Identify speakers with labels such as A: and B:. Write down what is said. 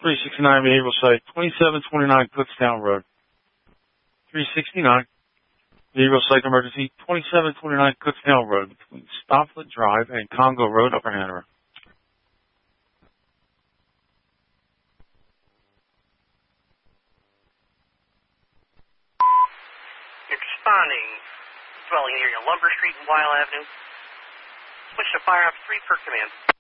A: 369 behavioral site, 2729 Cookstown Road. 369 behavioral site emergency, 2729 Cookstown Road between Stofflet Drive and Congo Road, Upper Hanover.
B: Responding. Dwelling near Lumber Street and Weil Avenue. Switch to fire up 3 per command.